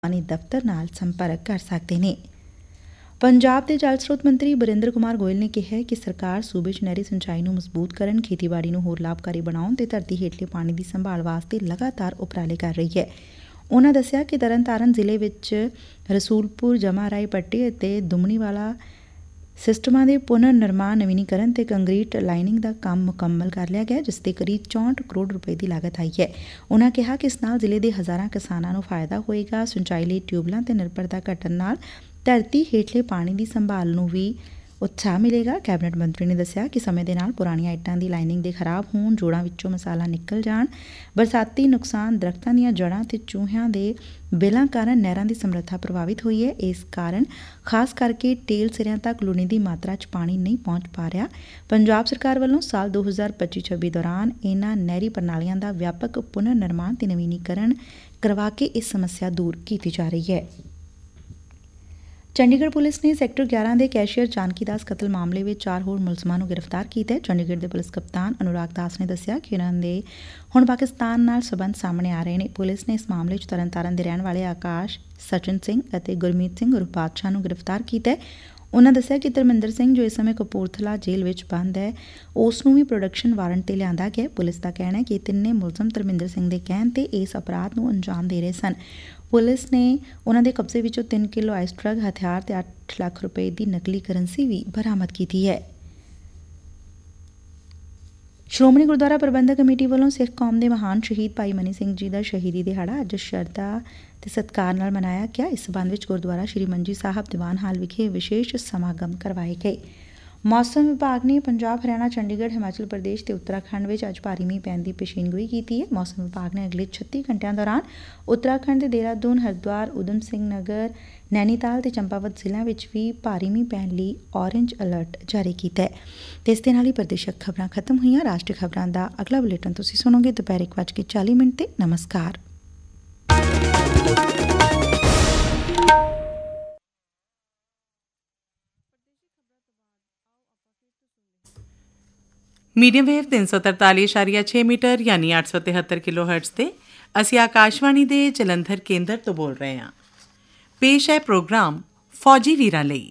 ਪਾਣੀ ਦਫ਼ਤਰ ਨਾਲ ਸੰਪਰਕ ਕਰ ਸਕਦੇ ਨੇ। ਪੰਜਾਬ ਦੇ ਜਲ ਸਰੋਤ ਮੰਤਰੀ ਬਰਿੰਦਰ ਕੁਮਾਰ ਗੋਇਲ ਨੇ ਕਿਹਾ ਕਿ ਸਰਕਾਰ ਸੂਬੇ 'ਚ ਨਹਿਰੀ ਸਿੰਚਾਈ ਨੂੰ ਮਜ਼ਬੂਤ ਕਰਨ, ਖੇਤੀਬਾੜੀ ਨੂੰ ਹੋਰ ਲਾਭਕਾਰੀ ਬਣਾਉਣ ਤੇ ਧਰਤੀ ਹੇਠਲੇ ਪਾਣੀ ਦੀ ਸੰਭਾਲ ਵਾਸਤੇ ਲਗਾਤਾਰ ਉਪਰਾਲੇ ਕਰ ਰਹੀ ਹੈ। ਉਨ੍ਹਾਂ ਦੱਸਿਆ ਕਿ ਤਰਨਤਾਰਨ ਜ਼ਿਲ੍ਹੇ ਵਿੱਚ ਰਸੂਲਪੁਰ, ਜਮਾ ਰਾਏ ਪੱਟੀ ਅਤੇ ਦੁਮਣੀਵਾਲਾ ਸਿਸਟਮਾਂ ਦੇ ਪੁਨਰ ਨਿਰਮਾਣ, ਨਵੀਨੀਕਰਨ ਤੇ ਕੰਕਰੀਟ ਲਾਈਨਿੰਗ ਦਾ ਕੰਮ ਮੁਕੰਮਲ ਕਰ ਲਿਆ ਗਿਆ, ਜਿਸ ਤੇ ਕਰੀਬ 64 ਕਰੋੜ ਰੁਪਏ ਦੀ ਲਾਗਤ ਆਈ ਹੈ। ਉਨ੍ਹਾਂ ਕਿਹਾ ਕਿ ਇਸ ਨਾਲ ਜ਼ਿਲ੍ਹੇ ਦੇ ਹਜ਼ਾਰਾਂ ਕਿਸਾਨਾਂ ਨੂੰ ਫਾਇਦਾ ਹੋਏਗਾ। ਸਿੰਚਾਈ ਲਈ ਟਿਊਬਲਾਂ ਤੇ ਨਿਰਭਰਤਾ ਘਟਣ ਨਾਲ ਧਰਤੀ ਹੇਠਲੇ ਪਾਣੀ ਦੀ ਸੰਭਾਲ ਨੂੰ ਵੀ ਉਤਸ਼ਾਹ ਮਿਲੇਗਾ। ਕੈਬਨਿਟ ਮੰਤਰੀ ਨੇ ਦੱਸਿਆ ਕਿ ਸਮੇਂ ਦੇ ਨਾਲ ਪੁਰਾਣੀਆਂ ਇੱਟਾਂ ਦੀ ਲਾਈਨਿੰਗ ਦੇ ਖਰਾਬ ਹੋਣ, ਜੋੜਾਂ ਵਿੱਚੋਂ ਮਸਾਲਾ ਨਿਕਲ ਜਾਣ, ਬਰਸਾਤੀ ਨੁਕਸਾਨ, ਦਰੱਖਤਾਂ ਦੀਆਂ ਜੜ੍ਹਾਂ ਤੇ ਚੂਹਿਆਂ ਦੇ ਬਿਲਾਂ ਕਾਰਨ ਨਹਿਰਾਂ ਦੀ ਸਮਰੱਥਾ ਪ੍ਰਭਾਵਿਤ ਹੋਈ ਹੈ। ਇਸ ਕਾਰਨ ਖਾਸ ਕਰਕੇ ਟੇਲ ਸਿਰਿਆਂ ਤੱਕ ਲੋੜੀਂਦੀ ਮਾਤਰਾ 'ਚ ਪਾਣੀ ਨਹੀਂ ਪਹੁੰਚ ਪਾ ਰਿਹਾ। ਪੰਜਾਬ ਸਰਕਾਰ ਵੱਲੋਂ ਸਾਲ 2025-26 ਦੌਰਾਨ ਇਨ੍ਹਾਂ ਨਹਿਰੀ ਪ੍ਰਣਾਲੀਆਂ ਦਾ ਵਿਆਪਕ ਪੁਨਰ ਨਿਰਮਾਣ ਤੇ ਨਵੀਨੀਕਰਨ ਕਰਵਾ ਕੇ ਇਹ ਸਮੱਸਿਆ ਦੂਰ ਕੀਤੀ ਜਾ ਰਹੀ ਹੈ। ਚੰਡੀਗੜ੍ਹ ਪੁਲਿਸ ਨੇ ਸੈਕਟਰ 11 ਦੇ ਕੈਸ਼ੀਅਰ ਜਾਨਕੀ ਦਾਸ ਕਤਲ ਮਾਮਲੇ ਵਿੱਚ 4 ਹੋਰ ਮੁਲਜ਼ਮਾਂ ਨੂੰ ਗ੍ਰਿਫਤਾਰ ਕੀਤਾ ਹੈ। ਚੰਡੀਗੜ੍ਹ ਦੇ ਪੁਲਿਸ ਕਪਤਾਨ ਅਨੁਰਾਗ ਦਾਸ ਨੇ ਦੱਸਿਆ ਕਿ ਉਨ੍ਹਾਂ ਦੇ ਹੁਣ ਪਾਕਿਸਤਾਨ ਨਾਲ ਸਬੰਧ ਸਾਹਮਣੇ ਆ ਰਹੇ ਨੇ। ਪੁਲਿਸ ਨੇ ਇਸ ਮਾਮਲੇ 'ਚ ਤਰਨਤਾਰਨ ਦੇ ਰਹਿਣ ਵਾਲੇ ਆਕਾਸ਼, ਸਚਿਨ ਸਿੰਘ ਅਤੇ ਗੁਰਮੀਤ ਸਿੰਘ ਉਰਫ ਬਾਦਸ਼ਾਹ ਨੂੰ ਗ੍ਰਿਫਤਾਰ ਕੀਤਾ ਹੈ। ਉਨ੍ਹਾਂ ਦੱਸਿਆ ਕਿ ਧਰਮਿੰਦਰ ਸਿੰਘ, ਜੋ ਇਸ ਸਮੇਂ ਕਪੂਰਥਲਾ ਜੇਲ੍ਹ ਵਿੱਚ ਬੰਦ ਹੈ, ਉਸ ਨੂੰ ਵੀ ਪ੍ਰੋਡਕਸ਼ਨ ਵਾਰੰਟ ਤੇ ਲਿਆਂਦਾ ਗਿਆ। ਪੁਲਿਸ ਦਾ ਕਹਿਣਾ ਹੈ ਕਿ ਇਹ ਤਿੰਨੇ ਮੁਲਜ਼ਮ ਧਰਮਿੰਦਰ ਸਿੰਘ ਦੇ ਕਹਿਣ ਤੇ ਇਸ ਅਪਰਾਧ ਨੂੰ ਅੰਜਾਮ ਦੇ ਰਹੇ ਸਨ। ਪੁਲਿਸ ਨੇ ਉਨ੍ਹਾਂ ਦੇ ਕਬਜ਼ੇ ਵਿੱਚੋਂ 3 ਕਿਲੋ ਆਈਸ ਡਰੱਗ, ਹਥਿਆਰ ਤੇ 8 ਲੱਖ ਰੁਪਏ ਦੀ ਨਕਲੀ ਕਰੰਸੀ ਵੀ ਬਰਾਮਦ ਕੀਤੀ ਹੈ। ਸ਼੍ਰੋਮਣੀ ਗੁਰਦੁਆਰਾ ਪ੍ਰਬੰਧਕ ਕਮੇਟੀ ਵੱਲੋਂ ਸਿੱਖ ਕੌਮ ਦੇ ਮਹਾਨ ਸ਼ਹੀਦ ਭਾਈ ਮਨੀ ਸਿੰਘ ਜੀ ਦਾ ਸ਼ਹੀਦੀ ਦਿਹਾੜਾ ਅੱਜ ਸ਼ਰਧਾ ਤੇ ਸਤਿਕਾਰ ਨਾਲ ਮਨਾਇਆ ਗਿਆ। ਇਸ ਸਬੰਧ ਵਿੱਚ ਗੁਰਦੁਆਰਾ ਸ੍ਰੀ ਮੰਜੀ ਸਾਹਿਬ ਦੀਵਾਨ ਹਾਲ ਵਿਖੇ ਵਿਸ਼ੇਸ਼ ਸਮਾਗਮ ਕਰਵਾਏ ਗਏ। ਮੌਸਮ ਵਿਭਾਗ ਨੇ ਪੰਜਾਬ, ਹਰਿਆਣਾ, ਚੰਡੀਗੜ੍ਹ, ਹਿਮਾਚਲ ਪ੍ਰਦੇਸ਼ ਤੇ ਉੱਤਰਾਖੰਡ ਵਿੱਚ ਅੱਜ ਭਾਰੀ ਮੀਂਹ ਪੈਣ ਦੀ ਪੇਸ਼ੀਨਗੋਈ ਕੀਤੀ ਹੈ। ਮੌਸਮ ਵਿਭਾਗ ਨੇ ਅਗਲੇ 36 ਘੰਟਿਆਂ ਦੌਰਾਨ ਉੱਤਰਾਖੰਡ ਦੇ ਦੇਹਰਾਦੂਨ, ਹਰਿਦੁਆਰ, ਊਧਮ ਸਿੰਘ ਨਗਰ, ਨੈਨੀਤਾਲ ਤੇ ਚੰਪਾਵਤ ਜ਼ਿਲ੍ਹਿਆਂ ਵਿੱਚ ਵੀ ਭਾਰੀ ਮੀਂਹ ਪੈਣ ਲਈ ਔਰੇਂਜ ਅਲਰਟ ਜਾਰੀ ਕੀਤਾ ਹੈ। ਤੇ ਇਸ ਦੇ ਨਾਲ ਹੀ ਪ੍ਰਦੇਸ਼ਕ ਖਬਰਾਂ ਖਤਮ ਹੋਈਆਂ। ਰਾਸ਼ਟਰੀ ਖਬਰਾਂ ਦਾ ਅਗਲਾ ਬੁਲੇਟਿਨ ਤੁਸੀਂ ਸੁਣੋਗੇ ਦੁਪਹਿਰ 1:40 ਤੇ। ਨਮਸਕਾਰ। ਮੀਡੀਅਮ ਵੇਵ 343.6 ਮੀਟਰ ਯਾਨੀ 873 ਕਿਲੋ ਹਰਟਜ਼ ਤੇ ਅਸੀਂ ਆਕਾਸ਼ਵਾਣੀ ਦੇ ਜਲੰਧਰ ਕੇਂਦਰ ਤੋਂ ਬੋਲ ਰਹੇ ਹਾਂ। ਪੇਸ਼ ਹੈ ਪ੍ਰੋਗਰਾਮ ਫੌਜੀ ਵੀਰਾਂ ਲਈ।